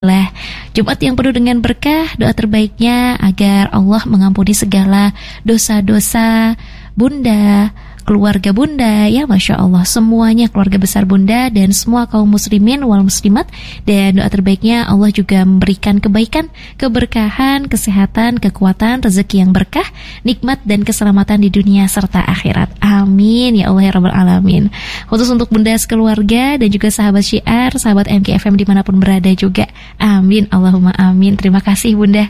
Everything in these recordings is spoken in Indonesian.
Jumat yang penuh dengan berkah, doa terbaiknya agar Allah mengampuni segala dosa-dosa Bunda, keluarga Bunda, ya Masya Allah, semuanya keluarga besar Bunda dan semua kaum muslimin wal muslimat. Dan doa terbaiknya Allah juga memberikan kebaikan, keberkahan, kesehatan, kekuatan, rezeki yang berkah, nikmat dan keselamatan di dunia serta akhirat. Amin ya Allah ya Rabbal Alamin. Khusus untuk Bunda sekeluarga dan juga sahabat Syiar, sahabat MKFM dimanapun berada juga. Amin, Allahumma amin. Terima kasih Bunda.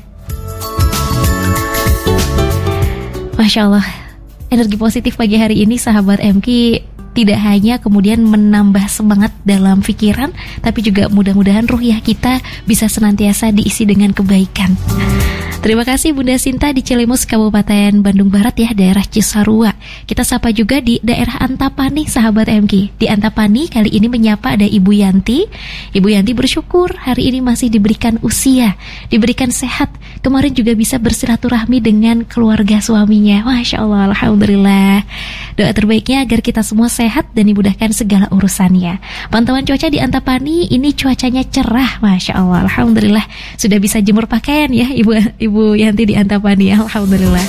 Masya Allah, energi positif pagi hari ini sahabat MK tidak hanya kemudian menambah semangat dalam pikiran, tapi juga mudah-mudahan ruhiyah kita bisa senantiasa diisi dengan kebaikan. Terima kasih Bunda Sinta di Cilimus, Kabupaten Bandung Barat ya, daerah Cisarua. Kita sapa juga di daerah Antapani sahabat MK. Di Antapani kali ini menyapa ada Ibu Yanti. Ibu Yanti bersyukur hari ini masih diberikan usia, diberikan sehat. Kemarin juga bisa bersilaturahmi dengan keluarga suaminya. Masya Allah, Alhamdulillah. Doa terbaiknya agar kita semua sehat dan dimudahkan segala urusannya. Pantauan cuaca di Antapani ini cuacanya cerah, Masya Allah, Alhamdulillah. Sudah bisa jemur pakaian ya Ibu Yanti di Antapani, Alhamdulillah.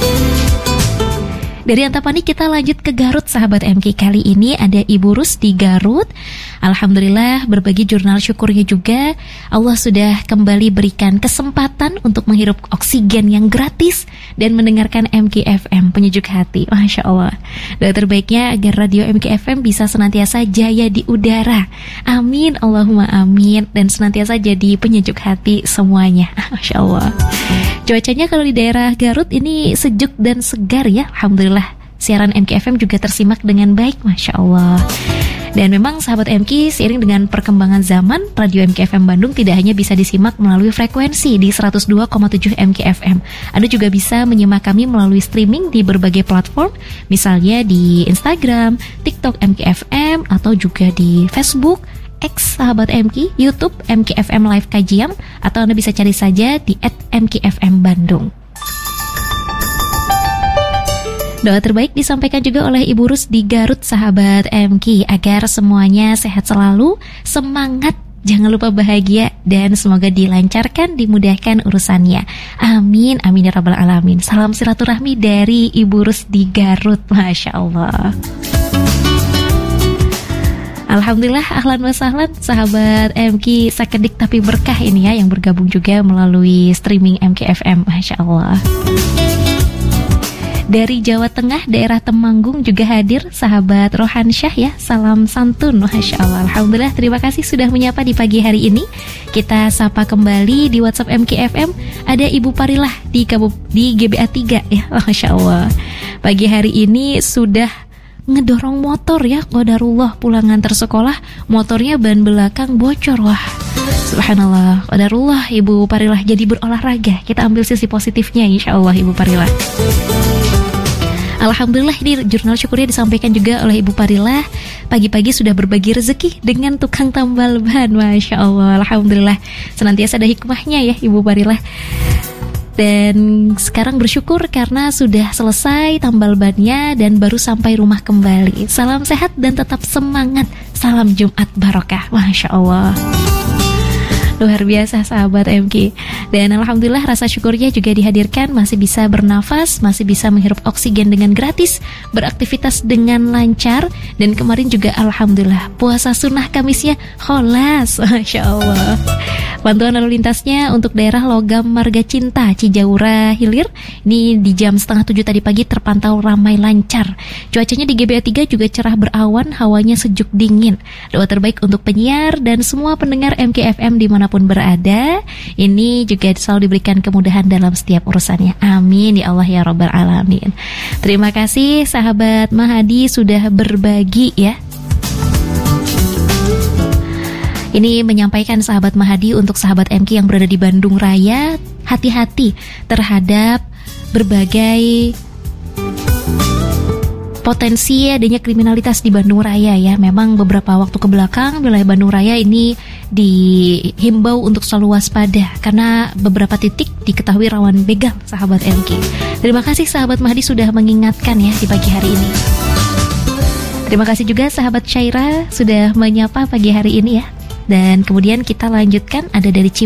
Dari Antapani kita lanjut ke Garut sahabat MK. Kali ini ada Ibu Rus di Garut. Alhamdulillah berbagi jurnal syukurnya juga. Allah sudah kembali berikan kesempatan untuk menghirup oksigen yang gratis dan mendengarkan MKFM penyejuk hati. Masya Allah. Doa terbaiknya agar radio MKFM bisa senantiasa jaya di udara. Amin, Allahumma amin. Dan senantiasa jadi penyejuk hati semuanya. Masya Allah. Cuacanya kalau di daerah Garut ini sejuk dan segar ya, Alhamdulillah. Siaran MKFM juga tersimak dengan baik, Masya Allah. Dan memang sahabat MK, seiring dengan perkembangan zaman, radio MKFM Bandung tidak hanya bisa disimak melalui frekuensi di 102,7 MKFM. Anda juga bisa menyimak kami melalui streaming di berbagai platform, misalnya di Instagram, TikTok MKFM, atau juga di Facebook, X sahabat MK, YouTube MKFM Live Kajian, atau Anda bisa cari saja di @MKFM Bandung. Doa terbaik disampaikan juga oleh Ibu Rus di Garut sahabat MK agar semuanya sehat selalu, semangat, jangan lupa bahagia, dan semoga dilancarkan, dimudahkan urusannya. Amin, amin ya Rabbal Alamin. Salam silaturahmi dari Ibu Rus di Garut, Masya Allah. Alhamdulillah, ahlan wa sahlan sahabat MK sakedik tapi berkah ini ya, yang bergabung juga melalui streaming MKFM, Masya Allah. Dari Jawa Tengah, daerah Temanggung juga hadir sahabat Rohan Syah ya, salam santun, Masya Allah. Alhamdulillah, terima kasih sudah menyapa di pagi hari ini. Kita sapa kembali di WhatsApp MKFM, ada Ibu Parilah di GBA 3 ya, Masya Allah. Pagi hari ini sudah ngedorong motor ya, qadarullah, pulang ngantar sekolah, motornya ban belakang bocor. Wah, subhanallah, qadarullah Ibu Parilah jadi berolahraga. Kita ambil sisi positifnya insya Allah Ibu Parilah. Alhamdulillah, ini jurnal syukurnya disampaikan juga oleh Ibu Parilah. Pagi-pagi sudah berbagi rezeki dengan tukang tambal ban, Masya Allah. Alhamdulillah, senantiasa ada hikmahnya ya Ibu Parilah. Dan sekarang bersyukur karena sudah selesai tambal bannya dan baru sampai rumah kembali. Salam sehat dan tetap semangat. Salam Jumat barokah, Masya Allah. Luar biasa sahabat MK. Dan alhamdulillah rasa syukurnya juga dihadirkan, masih bisa bernafas, masih bisa menghirup oksigen dengan gratis, beraktivitas dengan lancar. Dan kemarin juga alhamdulillah puasa sunnah Kamisnya kholas, Masya Allah. Bantuan lalu lintasnya untuk daerah Logam Marga Cinta Cijaura Hilir ini di jam 6:30 tadi pagi terpantau ramai lancar. Cuacanya di GBA 3 juga cerah berawan, hawanya sejuk dingin. Doa terbaik untuk penyiar dan semua pendengar MKFM dimanapun berada, ini juga selalu diberikan kemudahan dalam setiap urusannya. Amin ya Allah ya Rabbal Alamin. Terima kasih sahabat Mahadi sudah berbagi ya. Ini menyampaikan sahabat Mahadi untuk sahabat MK yang berada di Bandung Raya, hati-hati terhadap berbagai potensi adanya kriminalitas di Bandung Raya ya. Memang beberapa waktu kebelakang wilayah Bandung Raya ini dihimbau untuk selalu waspada karena beberapa titik diketahui rawan begal sahabat MK. Terima kasih sahabat Mahdi sudah mengingatkan ya di pagi hari ini. Terima kasih juga sahabat Syaira sudah menyapa pagi hari ini ya. Dan kemudian kita lanjutkan ada dari